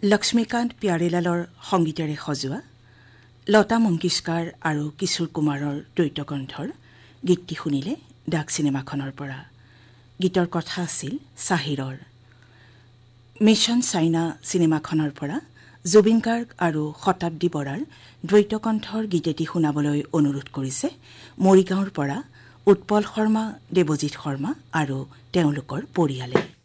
লক্ষ্মীকান্ত প্যাৰেলালৰ সংগীতেৰে সজোৱা লতা মংগেশকাৰ আৰু কিশোৰ কুমাৰৰ দ্বৈতকণ্ঠৰ গীতটি শুনিলে ডাক চিনেমাখনৰ পৰা। গীতৰ কথা আছিল চাহিৰৰ। মিছন চাইনা চিনেমাখনৰ পৰা জুবিন গাৰ্গ আৰু শতাব্দী বৰাৰ দ্বৈতকণ্ঠৰ গীতেটি শুনাবলৈ অনুৰোধ কৰিছে মৰিগাঁৱৰ পৰা উৎপল শৰ্মা, দেৱজিৎ শৰ্মা আৰু তেওঁলোকৰ পৰিয়ালে।